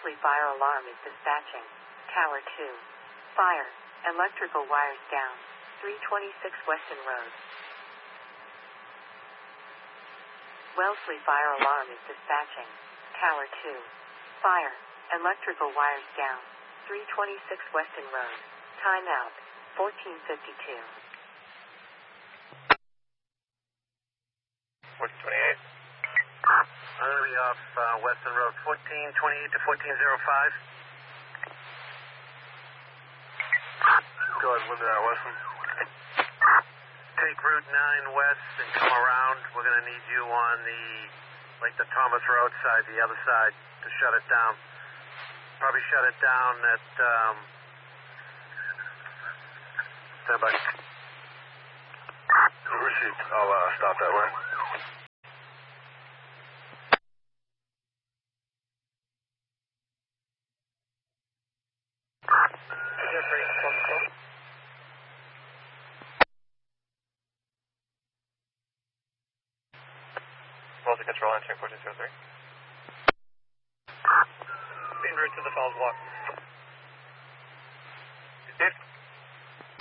Wellesley fire alarm is dispatching. Tower 2. Fire. Electrical wires down. 326 Weston Road. Wellesley fire alarm is dispatching. Tower 2. Fire. Electrical wires down. 326 Weston Road. Timeout. 14:52. 1428. I'm going to be off Weston Road, 1428 to 1405. Go ahead, limit that, Weston. Take Route 9 west and come around. We're going to need you on the Thomas Road side, the other side, to shut it down. Probably shut it down at, Stand by. Received. I'll stop that line. Wellesley Control, entering 1403. En route to the Falls Walk.